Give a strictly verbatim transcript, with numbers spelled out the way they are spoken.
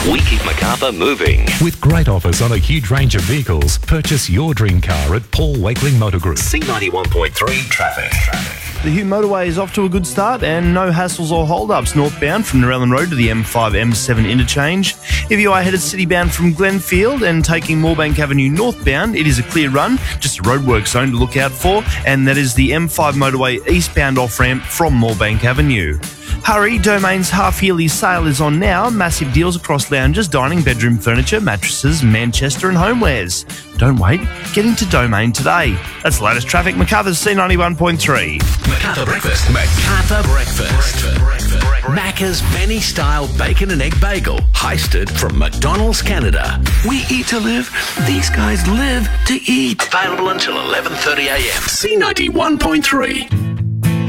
We keep Macarthur moving. With great offers on a huge range of vehicles, purchase your dream car at Paul Wakeling Motor Group. C ninety-one point three traffic. The Hume motorway is off to a good start and no hassles or hold-ups northbound from Narellan Road to the M five M seven interchange. If you are headed citybound from Glenfield and taking Moorebank Avenue northbound, it is a clear run, just a roadwork zone to look out for, and that is the M five motorway eastbound off-ramp from Moorebank Avenue. Hurry, Domain's half-yearly sale is on now. Massive deals across lounges, dining, bedroom furniture, mattresses, Manchester and homewares. Don't wait, get into Domain today. That's the latest traffic. Macarthur's C ninety-one point three. Macarthur Breakfast. Macarthur Breakfast. Macca's Benny-style bacon and egg bagel, heisted from McDonald's Canada. We eat to live. These guys live to eat. Available until eleven thirty a m. C ninety-one point three.